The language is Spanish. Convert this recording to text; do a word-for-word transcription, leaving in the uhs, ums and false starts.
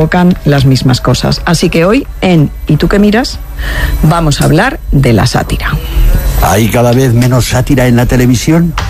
provocan las mismas cosas. Así que hoy, en ¿Y tú qué miras?, vamos a hablar de la sátira. ¿Hay cada vez menos sátira en la televisión?